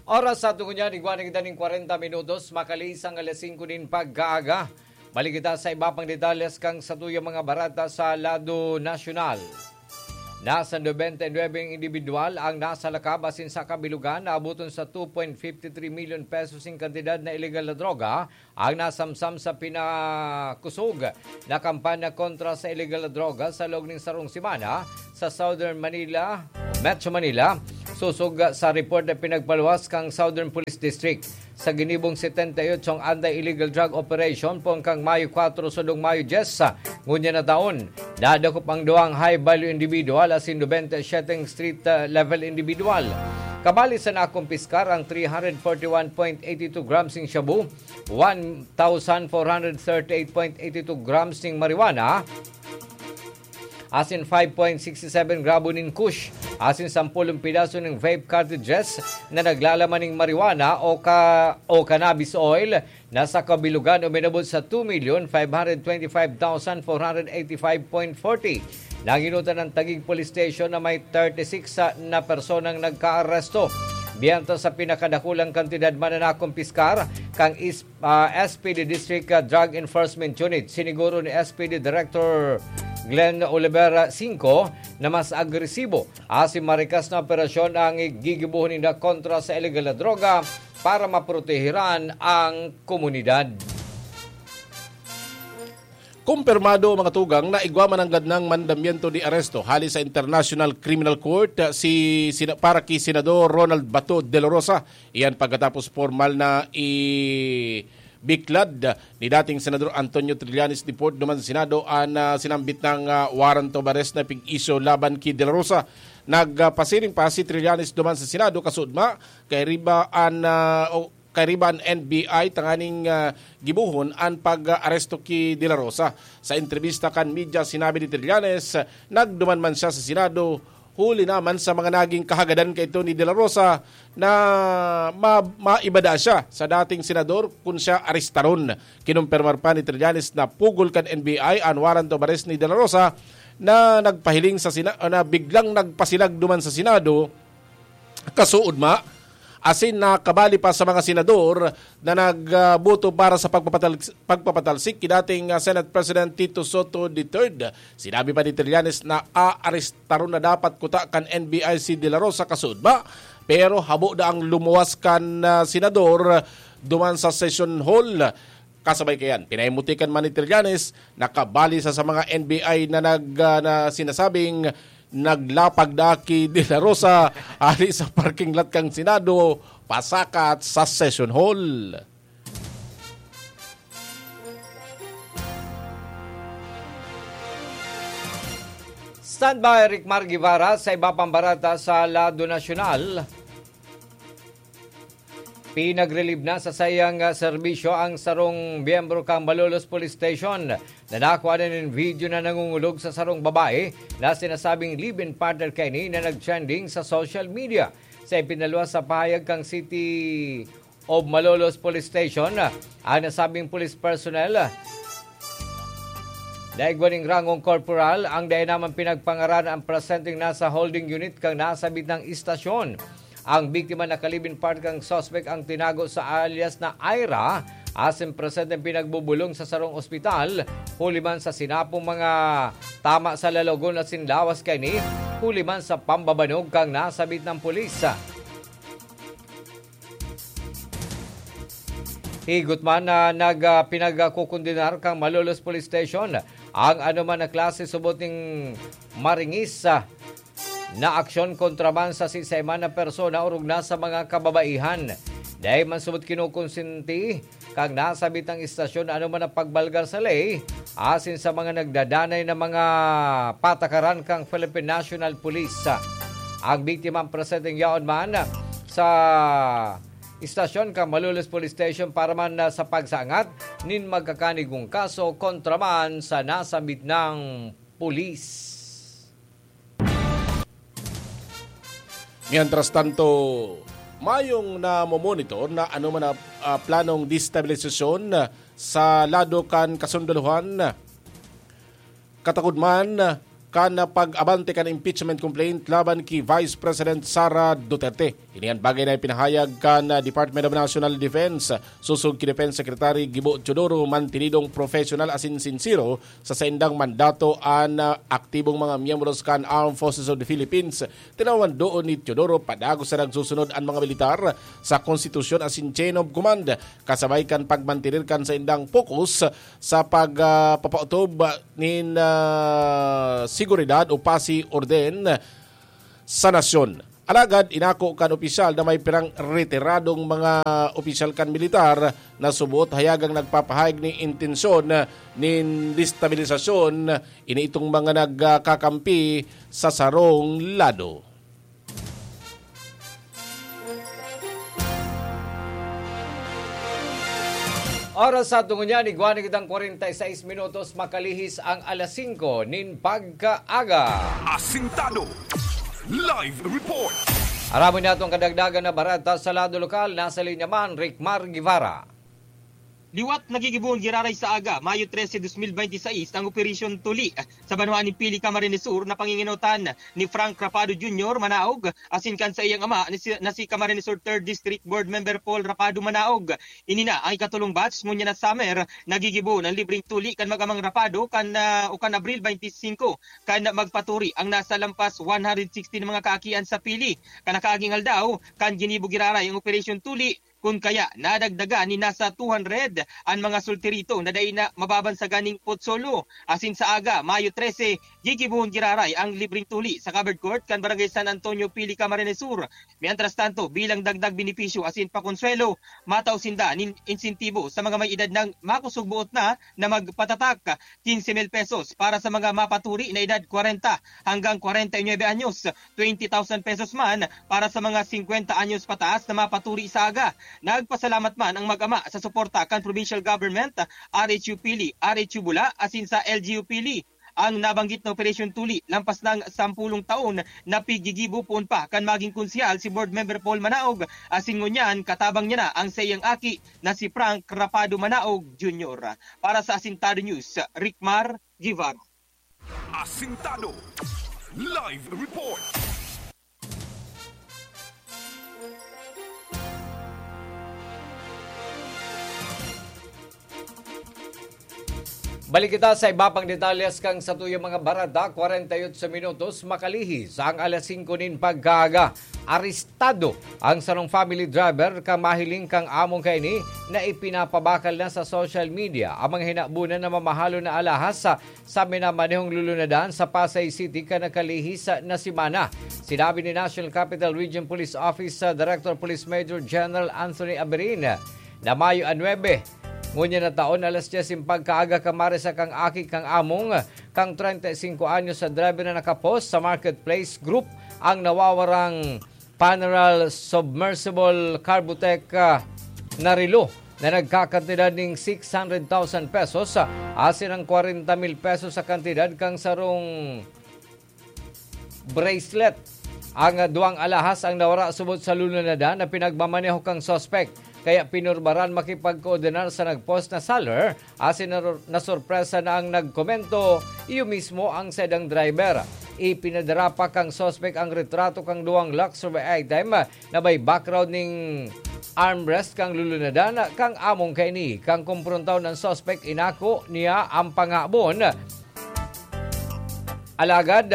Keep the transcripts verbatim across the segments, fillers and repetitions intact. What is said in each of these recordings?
Oras sa tungo niya, nigwaning daning forty minutos, makalisang alas singko din pagkaaga. Balik kita sa iba pang detalles kang sa tuyang mga barata sa lado nasyonal. Nasa ninety-nine individual ang nasa lakab asin sa kabilugan na abuton sa two point five three million pesos in kantidad na illegal na droga ang nasamsam sa pinakusog na kampanya kontra sa illegal na droga sa loob ng sarong simana sa Southern Manila, Metro Manila. Susog sa report na pinagpaluwas kang Southern Police District sa ginibong seventy-eight ang anti-illegal drug operation pong kang Mayo four sudong Mayo ten ngunya na taon. Dadakop ang duwang high-value individual asin ninety-seven street-level individual. Kabali sa nakumpiskar ang three forty-one point eight two grams ng shabu, one thousand four hundred thirty-eight point eight two grams ng marijuana, asin five point six seven gramo ng kush, asin sampulong pidaso ng vape cartridges na naglalaman ng marijuana o, ka, o cannabis oil na sa kabilugan uminabot sa two million five hundred twenty-five thousand four hundred eighty-five point four zero. Nanginutan ng Taguig Police Station na may thirty-six na personang nagka-aresto. Biyanta sa pinakadakulang kantidad man na nakumpiskar kang uh, S P D District Drug Enforcement Unit. Siniguro ni S P D Director Glenn Olivera five na mas agresibo asin marikas na operasyon ang gigibuhon nila kontra sa illegal na droga para maprotehiran ang komunidad. Kumpirmado mga tugang na igwaman ang gadnang mandamiento di aresto hali sa International Criminal Court si para kay Senador Ronald Bato de la Rosa. Iyan pagkatapos formal na i biklad ni dating Senador Antonio Trillanes Deport duman sa Senado ang uh, sinambit ng uh, warrant of arrest na pig-isyo laban kay De La Rosa. Nagpasiring pa si Trillanes duman sa Senado kasudma kay riba an uh, o kay riba an N B I tanganing uh, gibuhon ang pag-aresto kay De La Rosa. Sa entrevista kan media sinabi ni Trillanes nagduman man siya sa Senado huli naman sa mga naging kahagadan kay ito ni De La Rosa na ma- maibada siya sa dating senador kung siya arestaron. Kinumpirmar pa ni Trillanes na pugol kan N B I ang warrant of arrest ni De La Rosa na nagpahiling sa sina- na biglang nagpasilag duman sa Senado kasuod ma asin na kabali pa sa mga senador na nagboto para sa pagpapatal- pagpapatalsik kay dating uh, Senate President Tito Soto the third. Sinabi pa ni Trillanes na aarestaron na dapat kuta kan N B I si De La Rosa kasud ba, pero habo da ang lumuwas kan uh, senador duman sa session hall. Kasabay kayan, pinahimutikan man ni Trillanes na kabali sa, sa mga N B I na, nag, uh, na sinasabing naglapag daki De La Rosa ali sa parking lot kang Senado pasakat sa session hall. Stand by Rick Mar Guevara sa iba pang barata sa lado nasyonal. Pinag-relieve na sa sayang uh, serbisyo ang sarong miyembro kang Malolos Police Station na nakuha na ng video na nangungulog sa sarong babae na sinasabing live-in partner kay na nag-trending sa social media. Sa ipinalwa sa pahayag kang City of Malolos Police Station, ang nasabing police personnel daigwaning rangong corporal ang dahil naman pinagpangaran ang presenting nasa holding unit kang nasabit ng istasyon. Ang biktima na kalibin part kang suspect ang tinago sa alias na Ira asin presenteng pinagbubulong sa sarong ospital. Huli man sa sinapong mga tama sa lalogon at sinlawas kay ni, huli man sa pambabanog kang nasabit ng pulis. Higot man na nag uh, pinagkukundinar kang Malolos Police Station ang anuman na klase subot ng maringis uh, na aksyon kontraman sa sisayman na persona urug na sa mga kababaihan. Dahil man subot kinukonsinti kang nasabit ng istasyon ano man ang pagbalgar sa lay asin sa mga nagdadanay na mga patakaran kang Philippine National Police. Ang biktima ang presenteng yaon man sa istasyon kang Malolos Police Station para man na sa pagsangat nin magkakanigong kaso kontraman sa nasabit ng pulis. Mientras tanto, mayong na monitor na ano man na uh, planong destabilisasyon sa lado kan kasunduluhan. Katakod man kan pag-abante kan impeachment complaint laban ki Vice President Sara Duterte. Inian bagay na ipinahayag kan Department of National Defense susug ki Defense Secretary Gibo Teodoro mantinidong professional asin sincero sa saindang mandato an aktibong mga miyembros kan Armed Forces of the Philippines. Tinawan doon ni Teodoro padagos sa nagsusunod ang mga militar sa konstitusyon asin chain of command kasabay kan pagmantinir kan sa indang fokus sa pagpapautob uh, nin uh, seguridad o pasi orden sa nasyon. Alagad, inako kan opisyal na may pirang retiradong mga opisyal kan militar na subot hayagang nagpapahayag ni intensyon nin destabilisasyon ini itong mga nagkakampi sa sarong lado. Oras sa tungo niya, niguanig kitang forty-six minutos, makalihis ang alas singko nin pagkaaga. Asintado Live Report. Aramon niya itong kadagdagan na barata sa lado lokal, nasa linya man, Rickmar Guevara. Liwat nagigibong giraray sa aga, Mayo thirteen, twenty twenty-six, ang Operasyon Tuli sa Banuan ni Pili Camarines Sur na panginginutan ni Frank Rapado Junior Manaog, asin kan sa iyang ama na si, na si Camarines Sur third District Board Member Paul Rapado Manaog. Inina ang ikatulong batch ngunya na summer nagigibo ng libreng tuli kan magamang Rapado kan uh, o kan Abril twenty-five kan magpaturi ang nasa lampas one hundred sixty na mga kaakian sa Pili. Kanakagingal daw kan ginibo giraray ang Operasyon Tuli. Kung kaya nadagdaga ni nasa two hundred ang mga sultirito na dahi na mababan sa ganing Potsolo. Asin sa aga, Mayo thirteen, gigibuhon giraray ang libreng tuli sa covered court kan Barangay San Antonio, Pili, Camarines Sur. Mientras tanto, bilang dagdag benepisyo asin pakonsuelo, mataw sinda nin insentibo sa mga may edad ng makusugbuot na na magpatatak fifteen mil pesos para sa mga mapaturi na edad forty hanggang forty-nine anyos, twenty thousand pesos man para sa mga fifty anyos pataas na mapaturi sa aga. Nagpasalamat man ang mag-ama sa suporta kan Provincial Government, R H U Pili, R H U Bula, asin sa L G U Pili. Ang nabanggit na Operasyon Tuli, lampas ng sampulong taon na pigigibo poon pa kan maging konsyal si Board Member Paul Manaog. Asin ngunyan, katabang niya na ang sayang aki na si Frank Rapado Manaog Junior Para sa Asintado News, Rickmar Guevara. Asintado Live Report. Balik kita sa iba pang detalyas kang sa tuyong mga barada, forty-eight minutos, makalihis ang alas singko nin pagkaaga. Arestado ang sanong family driver kang mahiling kang among kaini na ipinapabakal na sa social media ang mga hinabunan na mamahalo na alahas sa, sa minamanehong lulunadan sa Pasay City ka nakalihis na simana. Sinabi ni National Capital Region Police Office Director Police Major General Anthony Aberin na Mayo nine, ngunya na taon alas diyes yung pagkaaga kamare sa kang aki kang among kang thirty-five anyos sa driver na nakapost sa Marketplace Group ang nawawarang Paneral Submersible Carbotech uh, na relo na nagkakantidad ng six hundred thousand pesos uh, asin ang forty mil pesos sa kantidad kang sarong bracelet. Ang uh, duwang alahas ang nawara subot sa lulunadan na pinagmamaneho kang suspect. Kaya pinurbaran makipagkoordinar sa nagpost na seller asin na sorpresa na ang nagkomento iyo mismo ang sedang driver. Ipinadara pa kang suspect ang retrato kang duwang luxury item na may background ning armrest kang lulunadan kang among kaini. Kang kumprontaw ng suspect inako niya ang pangabon. Alagad,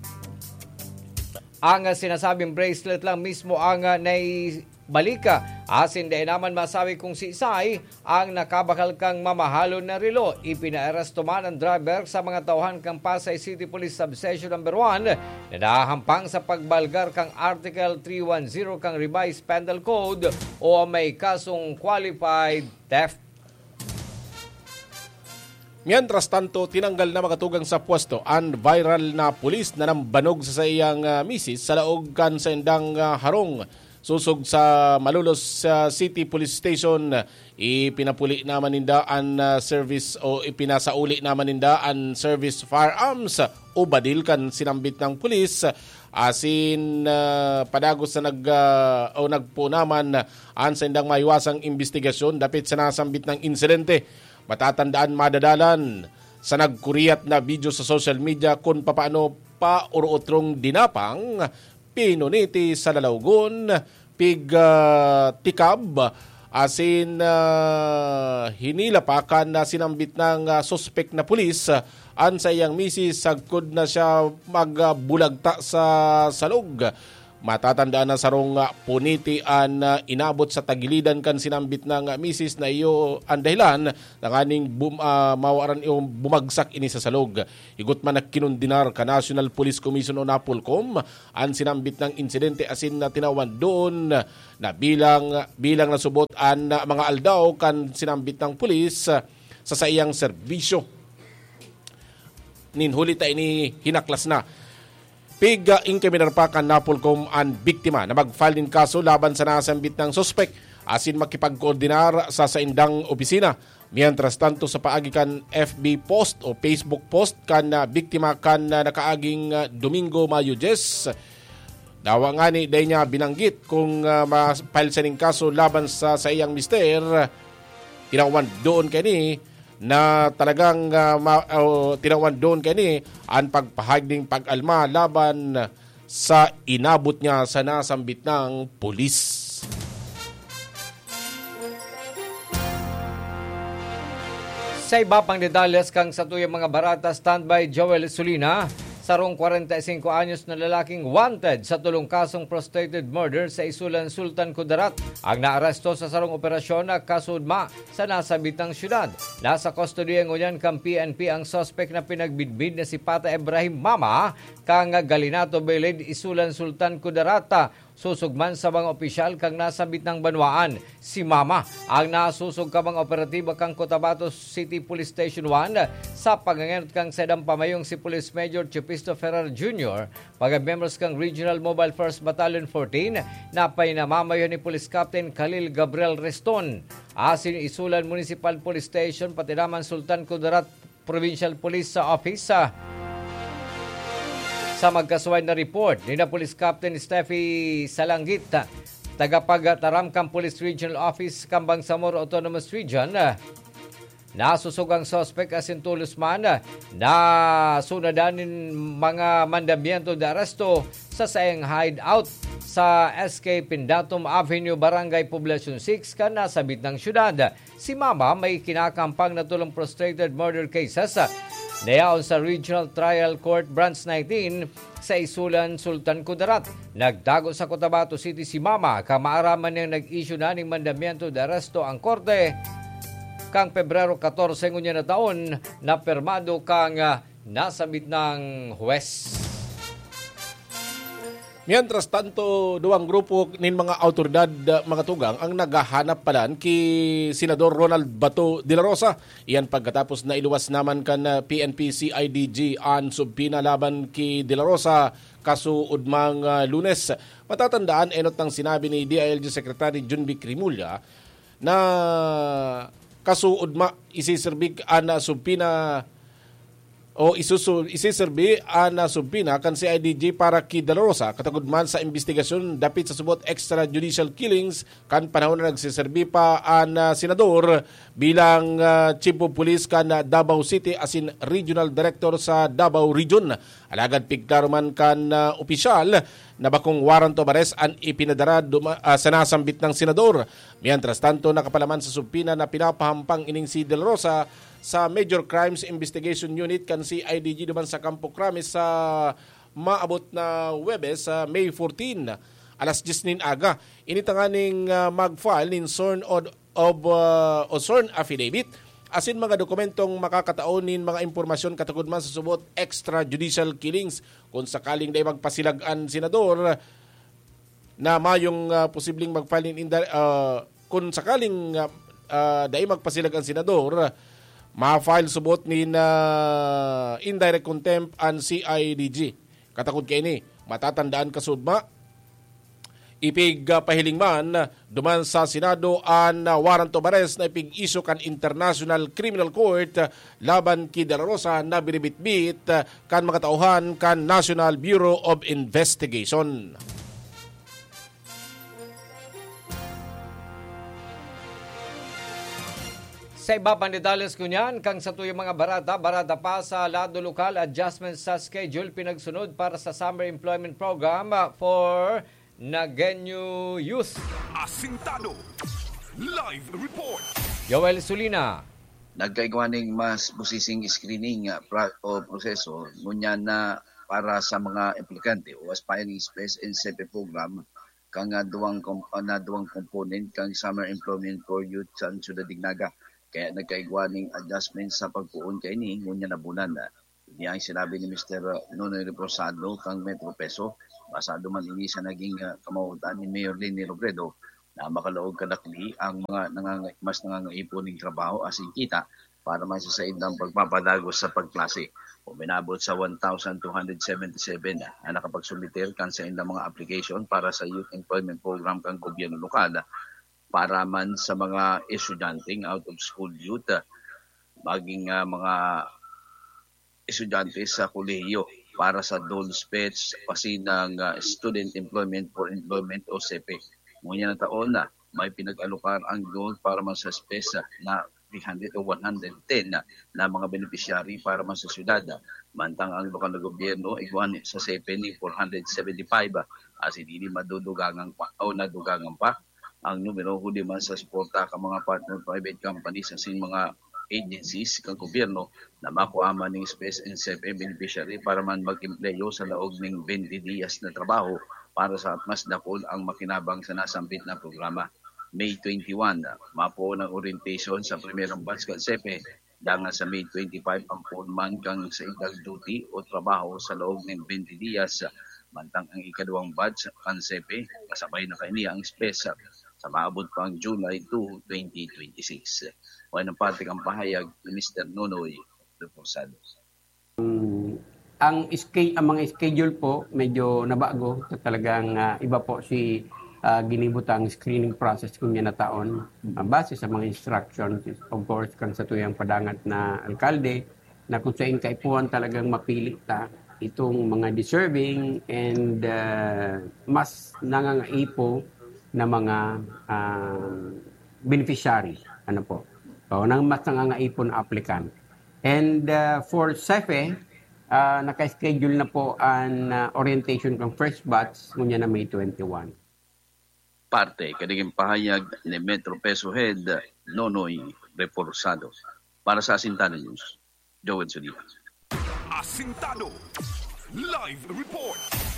ang sinasabing bracelet lang mismo ang naibalika. Asin dahil naman masabi kung si Isay ang nakabakal kang mamahalo na relo. Ipinaaresto man ang driver sa mga tauhan kang Pasay City Police Substation number one na nahahampang sa pagbalgar kang Article three ten kang Revised Penal Code o may kasong qualified theft. Mientras tanto, tinanggal na makatugang sa pwesto ang viral na pulis na nambanog sa iyang uh, misis sa laog kan sa indang uh, harong. Susog sa Malolos uh, City Police Station, ipinapuli naman ninda ang uh, service o ipinasauli naman ninda ang service firearms o badil kan sinambit ng pulis. Asin uh, padagos sa nag uh, o nagpo naman ang sa indang maiwasang investigasyon dapit sa nasambit ng insidente. Matatandaan madadalan sa nagkuriyat na video sa social media kung papaano pa uruotrong dinapang pinuniti sa lalawgon pig uh, tikab asin uh, hinilapakan na sinambit ng uh, suspect na pulis uh, an sa iyang misis sagkod na siya magbulagta sa salog. Matatandaan na sarong uh, puniti an uh, inabot sa tagilidan kan sinambit ng uh, misis na iyo ang dahilan ng aning bum, uh, mawaran yung bumagsak ini sa salog. Higot man na kinundinar ka National Police Commission o Napolcom ang sinambit ng insidente asin na tinawan doon na bilang bilang nasubot an uh, mga aldaw kan sinambit ng pulis uh, sa sa iyang serbisyo. Ninhuli ta ini hinaklas na. Piga inkeminarpakan Napolcom ang biktima na mag-file din kaso laban sa nasambit ng suspect asin makipag-koordinar sa saindang opisina. Mientras tanto sa paagi kan F B post o Facebook post kan na biktima kan na nakaaging uh, Domingo Mayo Jes. Dawa nga ni day niya binanggit kung uh, ma-file sa ning kaso laban sa sa iyang mister. Tinawan doon kay ni na talagang uh, ma, uh, tinawan doon kani ang pagpahagding pag-alma laban sa inabot niya sa nasambit ng pulis. Sa iba pang detalles kang sa tuyang mga barata, standby Joel Solina, sarong forty-five anyos na lalaking wanted sa tulong kasong prostrated murder sa Isulan, Sultan Kudarat. Ang naaresto sa sarong operasyon na kasudma sa nasabitang syudad. Nasa kustodiya ngunyan kang P N P ang suspect na pinagbidbid na si Pata Ibrahim Mama kang Galinato Belid, Isulan, Sultan Kudarat. Susugman sa mga opisyal kang nasabit ng banwaan. Si Mama ang nasusog ka mga operatiba kang Cotabato City Police Station one sa paganganot kang sedang pamayong si Police Major Chupisto Ferrer Junior Pag-members kang Regional Mobile First Battalion fourteen na painamamayo ni Police Captain Khalil Gabriel Reston. Asin Isulan Municipal Police Station pati naman Sultan Kudarat Provincial Police sa Office sa Sa magkasuway na report ni na Police Captain Steffi Salanggit, tagapag-Taramkam Police Regional Office, Kambang Samoro Autonomous Region, nasusog ang suspect asin tulos man na sunadanin mga mandamiento de aresto sa sayang hideout sa S K Pindatum Avenue, Barangay Poblacion six, kan nasabit ng syudad. Si Mama may kinakampang na tulong prostrated murder cases nayaon sa Regional Trial Court Branch nineteen sa Isulan, Sultan Kudarat. Nagdago sa Cotabato City si Mama, kamaaraman niyang nag-issue na ng mandamiento de aresto ang korte kang Pebrero fourteen ngunya na taon na permado kang uh, nasabit ng huwes. Mientras tanto, duwang grupo nin mga autoridad mga tugang ang naghahanap palan ki Senador Ronald Bato de la Rosa. Iyan pagkatapos na iluwas naman kan P N P C I D G ang subpina laban ki de la Rosa kaso udmang uh, Lunes. Matatandaan enot ng sinabi ni D I L G Secretary Junby Crimulya na kaso udma isiserbig an subpina o isusu isiserbi ana subpina kan si I D G para ki De La Rosa katagod man sa investigasyon dapit sa subot extrajudicial killings kan panahon na nagsiserbi pa an uh, senador bilang uh, chief of police kan uh, Davao City asin regional director sa Davao Region. Alagad pigklaro man kan uh, opisyal na bakong warrant of arrest ang ipinadara duma, uh, sa nasambit ng senador. Mientras tanto nakapalaman sa subpina na pinapahampang ining si De La Rosa sa Major Crimes Investigation Unit kan si I D G duman sa Campo Crame sa maabot na Huwebes sa May fourteenth alas diyes nin aga. Initanganing uh, mag-file nin sworn of, of uh, o sworn affidavit asin mga dokumentong makakataon nin mga impormasyon katagod man sa subot extrajudicial killings kung sakaling day magpasilag-an senador na mayong uh, posibleng mag-file nin uh, kung sakaling uh, uh, day magpasilag-an senador ma-file subot ni na indirect contempt and C I D G. Katakod kay ni, matatandaan kasudma, ipig uh, pahiling man, duman sa Senado an uh, warrant of arrest na ipig-iso kan International Criminal Court uh, laban ki De La Rosa na binibitbit uh, kan mga tauhan kan National Bureau of Investigation. Sa iba pang detalles kunyan, kang sa tuyong mga barata, barata pa sa lado lokal, adjustment sa schedule pinagsunod para sa Summer Employment Program for Nagueño Youth. Asintado. Live report. Joel Sulina. Nagkaigwaning mas busising screening uh, pra- o proseso ngunya na para sa mga aplikante o aspiring space and S E P E program kang uh, duwang, kom- uh, na duwang component kang Summer Employment for Youth sa Ciudad Dignaga. Kaya nagkaigwaning adjustment sa pagpuon kay ni ngunya na bulan. Hindi ang sinabi ni Mister Nonoy Reposado kang Metro Peso. Basado man ini sa naging uh, kamahutan ni Mayor Lenny Robredo na makalaog kadakli ang mga nangang, mas nangangaipon ng trabaho asin kita para masasaid ng pagpapadagos sa pagklase. Uminabot sa one thousand two hundred seventy-seven na nakapagsumiter kan sa indang mga application para sa Youth Employment Program kang gobyerno lokal para man sa mga estudyanteng out-of-school youth, maging uh, mga estudyante sa kolehiyo para sa D O L S P E Ts, kasi ng uh, Student Employment for Employment o S E P E. Ngunyan na taon na, may pinag-alokar ang D O L para man sa S P E S na three hundred o one hundred ten na, na mga beneficiary para man sa syudad. Mantang ang lokal na gobyerno, iguan sa S E P E ni four hundred seventy-five, as hindi madudugangan pa o nadugangan pa ang numero huli man sa suporta ka mga partner private companies sa mga agencies kang gobyerno na makuha ng space and S E P E beneficiary para man mag-empleyo sa laog ng twenty días na trabaho para sa mas dakol ang makinabang sa nasambit na programa. May twenty-one, mapo ng orientation sa primerong batch kang S E P E, dangan sa May twenty-five ang full man kang sa idag duty o trabaho sa laog ng twenty días. Mantang ang ikaduwang batch kang S E P E, kasabay na kaini ang space sa maabot pang July two, twenty twenty-six. O anong pati kang pahayag ni Mister Nonoy Reposado. Um, ang, ske- ang mga schedule po medyo nabago. So, talagang uh, iba po si uh, ginibutang screening process kung yan na taon. Uh, base sa mga instructions, of course, kang sa tuyang padangat na alkalde, na kung sa kaipuan talagang mapili ta itong mga deserving and uh, mas nangangaipo na mga uh, beneficiary. Ano po? So, nang mas nangangaipon na applicant. And uh, for S E P E, uh, naka-schedule na po ang uh, orientation ng first batch ngunya na May twenty-one. Parte, kaniging pahayag ni Metro Peso Head Nonoy Reposado. Para sa Asintado News, Joel Sulina. Asintado. Live report.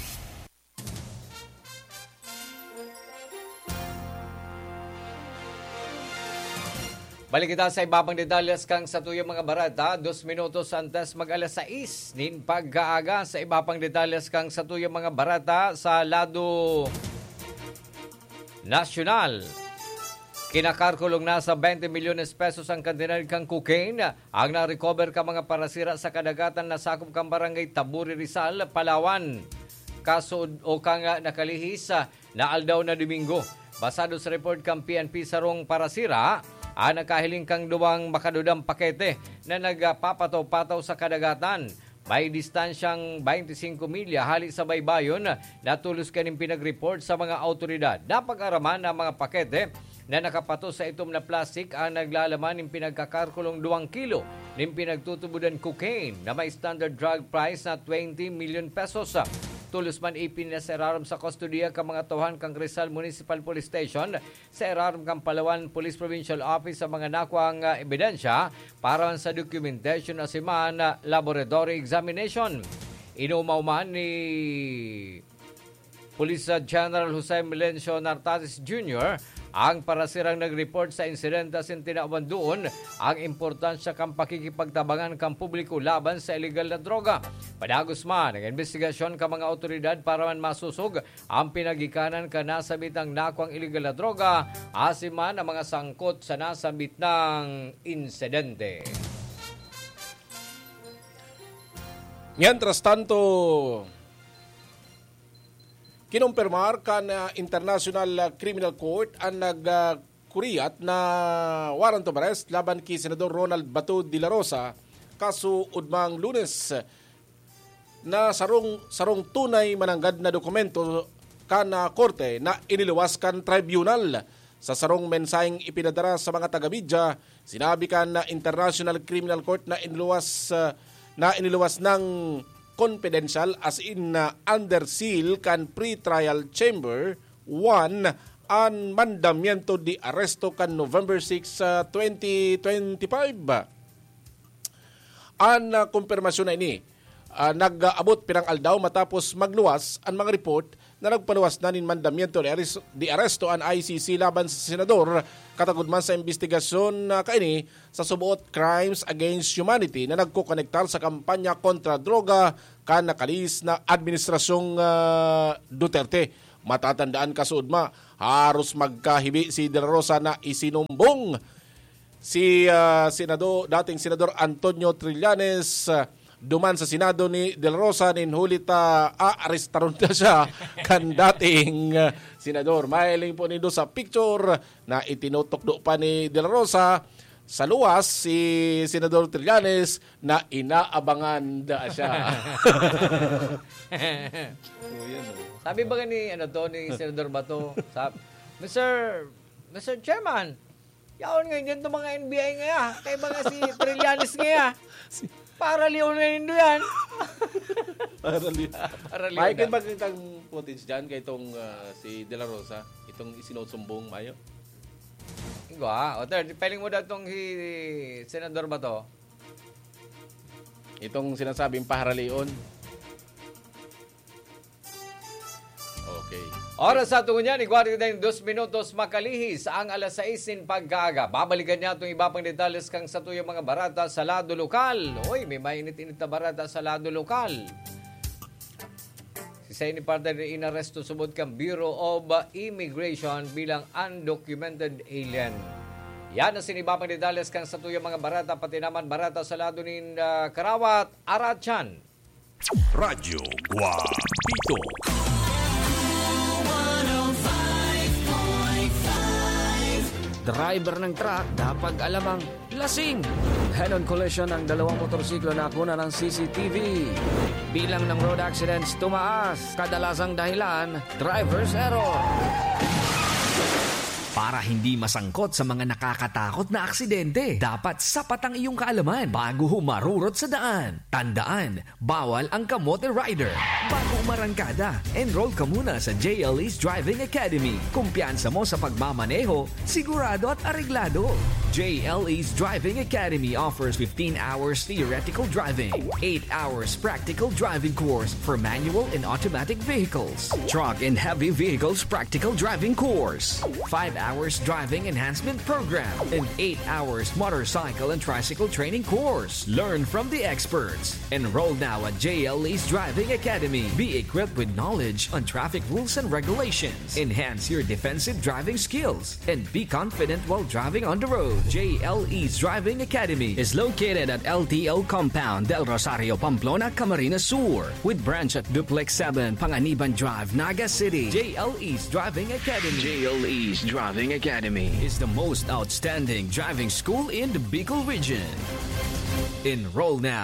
Balik kita sa ibabang detalles kang sa tuyong mga barata. Dos minutos antes mag alas sais nin pagkaaga sa ibabang detalles kang sa tuyong mga barata sa lado nasyonal. Kinakarkulong na sa twenty milyones pesos ang kantinal kang cocaine ang na-recover ka mga parasira sa kadagatan na sakop kang barangay Taburi, Rizal, Palawan. Kaso o kang nakalihis na aldaw na Domingo. Basado sa report kang P N P sarong parasira, ah, nakahiling kang duwang makadudang pakete na nagpapataw-pataw sa kadagatan. May distansyang twenty-five milya hali sa baybayon na tulos kaning pinag-report sa mga autoridad. Napag-araman ng mga pakete na nakapato sa itom na plastic ang naglalaman ng pinagkakarkulong duwang kilo ng pinagtutubudan cocaine na may standard drug price na twenty million pesos. Tulos man ipinaseraram sa kustodiya kang mga tawhan kang Rizal Municipal Police Station sa eraram kang Palawan Police Provincial Office sa mga nakuang uh, ebidensya para sa documentation na siman uh, laboratory examination. Inumauman ni Police General Jose Melencio Nartates Junior ang parasirang nag-report sa insidente sin tinawan doon ang importansya kang pakikipagtabangan kang publiko laban sa illegal na droga. Padagos man ang investigasyon ka mga otoridad para man masusog ang pinagikanan ka nasabit ng nakuang illegal na droga asiman ang mga sangkot sa nasabit ng insidente. Mientras tanto, kinumpirmar kan uh, International uh, Criminal Court ang nagkuriyat uh, na warrant of arrest laban kay Senador Ronald Bato de la Rosa kaso udmang Lunes na sarong sarong tunay mananggad na dokumento kan uh, korte na iniluwas kan tribunal Sa sarong mensaheng ipinadara sa mga taga-media, sinabi kan na International Criminal Court na iniluwas uh, na iniluwas ng confidential as in uh, under seal kan pre-trial chamber one an mandamiento di arresto kan November six, uh, twenty twenty-five. Ang uh, kumpirmasyon na ini uh, nag-abot pirang aldaw matapos magluwas ang mga report na nagpaluwas na nin mandamiento di aresto ang I C C laban sa senador katagudman sa investigasyon na uh, kaini sa subuot crimes against humanity na nagkukonektar sa kampanya kontra droga kan nakalis na administrasyong uh, Duterte. Matatandaan kasuudma, haros magkahibi si De La Rosa na isinumbong si uh, senador, dating senador Antonio Trillanes uh, duman sa Senado ni De La Rosa ninhulit uh, aarestaron na siya kan dating uh, senador. Mahiling po nindo sa picture na itinutok pa ni De La Rosa sa luwas si Senador Trillanes na inaabangan da siya. Sabi ba ni ano to ni Senador Bato? Sabi, Mister Mister Chairman, yaon ngayon itong mga N B I ngaya. Kaya ba nga si Trillanes ngaya? Para liyon na nindo yan. Para liyon. Para liyon. May kan ba kitang footage dyan kay itong uh, si De La Rosa? Itong isinusumbong mayo? Ingo ha. O ter, peling mo daw itong si Senador Bato. Itong sinasabing paharalion. Okay. Oras sa tungo niyan, iguari tayong dos minutos makalihis ang alas sais in pagkaaga. Babalikan niya itong iba pang detalles kang sa tuyong mga barata sa lado lokal. Uy, may mainit-init na barata sa lado lokal. Si Saini Partner inaresto subod kang Bureau of Immigration bilang undocumented alien. Yan ang siniba pang detalles kang sa tuyong mga barata, pati naman barata sa lado ni uh, Karawat, Arachan. Radyo Guapito. Driver ng truck dapat alamang lasing. Head-on collision ang dalawang motorsiklo na kuna ng C C T V. Bilang ng road accidents tumaas. Kadalasang dahilan, driver's error. Para hindi masangkot sa mga nakakatakot na aksidente, dapat sapat ang iyong kaalaman bago humarurot sa daan. Tandaan, bawal ang kamote rider. Bago umarangkada, enroll ka muna sa J L E's Driving Academy. Kumpiyansa mo sa pagmamaneho, sigurado at areglado. J L E's Driving Academy offers fifteen hours theoretical driving, eight hours practical driving course for manual and automatic vehicles, truck and heavy vehicles practical driving course, five hours driving enhancement program, and eight hours motorcycle and tricycle training course. Learn from the experts. Enroll now at J L E's Driving Academy. Be equipped with knowledge on traffic rules and regulations. Enhance your defensive driving skills and be confident while driving on the road. J L E's Driving Academy is located at L T O Compound, Del Rosario, Pamplona, Camarines Sur, with branch at Duplex seven, Panganiban Drive, Naga City. J L E's Driving Academy. J L E's Driving Academy is the most outstanding driving school in the Bicol region. Enroll now